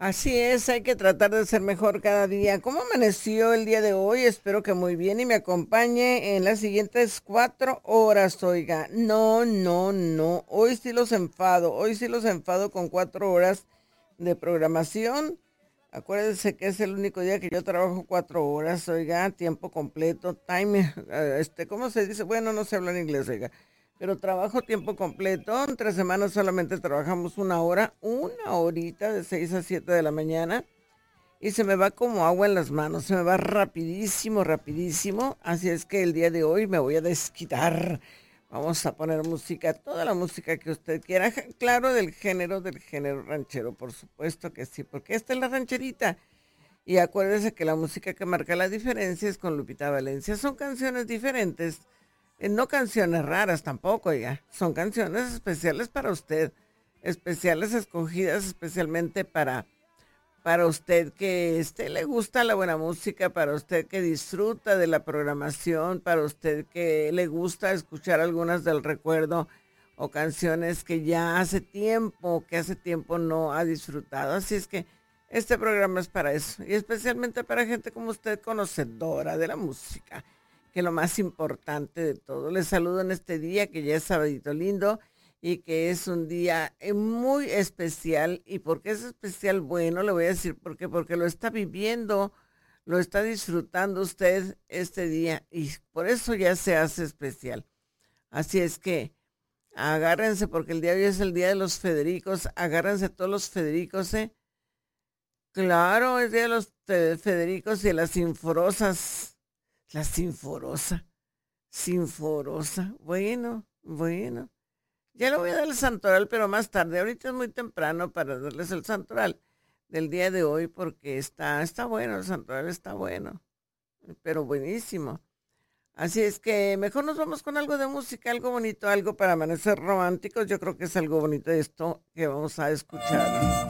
Así es, hay que tratar de ser mejor cada día. ¿Cómo amaneció el día de hoy? Espero que muy bien y me acompañe en las siguientes 4 horas, oiga. No, no, no. Hoy sí los enfado con 4 horas de programación. Acuérdense que es el único día que yo trabajo 4 horas, oiga, tiempo completo, time, ¿cómo se dice? Bueno, no sé hablar inglés, oiga, pero trabajo tiempo completo. Entre semanas solamente trabajamos 1 hora, una horita de 6 a 7 de la mañana y se me va como agua en las manos, se me va rapidísimo, rapidísimo. Así es que el día de hoy me voy a desquitar. Vamos a poner música, toda la música que usted quiera, claro, del género ranchero, por supuesto que sí, porque esta es la rancherita. Y acuérdese que la música que marca la diferencia es con Lupita Valencia. Son canciones diferentes, no canciones raras tampoco, ya. Son canciones especiales para usted, especiales escogidas especialmente para usted que le gusta la buena música, para usted que disfruta de la programación, para usted que le gusta escuchar algunas del recuerdo o canciones que hace tiempo no ha disfrutado. Así es que este programa es para eso, y especialmente para gente como usted, conocedora de la música, que es lo más importante de todo. Les saludo en este día que ya es sabadito lindo y que es un día muy especial. ¿Y por qué es especial? Bueno, le voy a decir por qué, porque lo está viviendo, lo está disfrutando usted este día y por eso ya se hace especial. Así es que agárrense porque el día de hoy es el día de los Federicos, agárrense todos los Federicos, ¿eh? Claro, es día de los Federicos y de las Sinforosas. La Sinforosa, Sinforosa, bueno, bueno. Ya le voy a dar el santoral, pero más tarde. Ahorita es muy temprano para darles el santoral del día de hoy porque está bueno, el santoral está bueno, pero buenísimo. Así es que mejor nos vamos con algo de música, algo bonito, algo para amanecer románticos. Yo creo que es algo bonito esto que vamos a escuchar.